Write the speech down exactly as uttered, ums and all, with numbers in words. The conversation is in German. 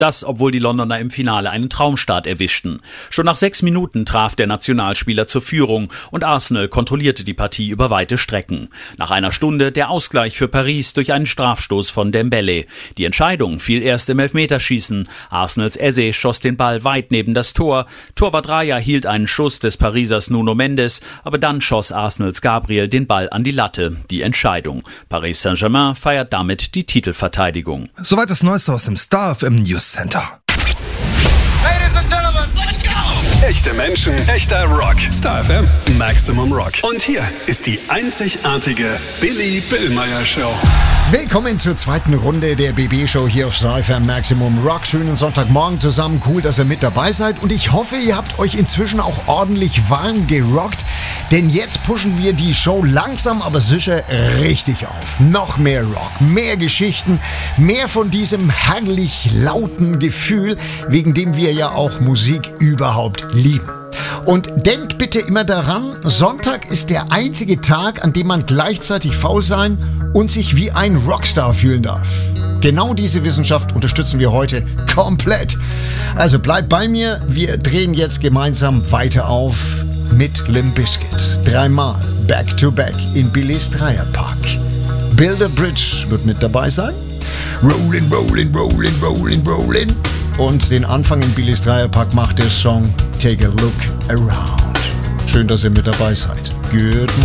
Das, obwohl die Londoner im Finale einen Traumstart erwischten. Schon nach sechs Minuten traf der Nationalspieler zur Führung und Arsenal kontrollierte die Partie über weite Strecken. Nach einer Stunde der Ausgleich für Paris durch einen Strafstoß von Dembélé. Die Entscheidung fiel erst im Elfmeterschießen. Arsenals Eze schoss den Ball weit neben das Tor. Torwart Raya hielt einen Schuss des Parisers Nuno Mendes, aber dann schoss Arsenals Gabriel den Ball an die Latte. Die Entscheidung. Paris Saint-Germain feiert damit die Titelverteidigung. Soweit das Neueste aus dem Star F M News Center. Ladies and Gentlemen, let's go! Echte Menschen, echter Rock. Star F M, Maximum Rock. Und hier ist die einzigartige Billy Billmeyer Show. Willkommen zur zweiten Runde der B B-Show hier auf Star F M Maximum Rock. Schönen Sonntagmorgen zusammen. Cool, dass ihr mit dabei seid. Und ich hoffe, ihr habt euch inzwischen auch ordentlich warm gerockt. Denn jetzt pushen wir die Show langsam, aber sicher richtig auf. Noch mehr Rock, mehr Geschichten, mehr von diesem herrlich lauten Gefühl, wegen dem wir ja auch Musik überhaupt lieben. Und denkt bitte immer daran, Sonntag ist der einzige Tag, an dem man gleichzeitig faul sein und sich wie ein Rockstar fühlen darf. Genau diese Wissenschaft unterstützen wir heute komplett. Also bleibt bei mir, wir drehen jetzt gemeinsam weiter auf mit Limp Bizkit. Dreimal Back to Back in Billys Dreierpack. Build a Bridge wird mit dabei sein. Rollin', rollin', rollin', rollin', rollin'. Und den Anfang in Billys Dreierpack macht der Song Take a Look Around. Schön, dass ihr mit dabei seid. Good morning.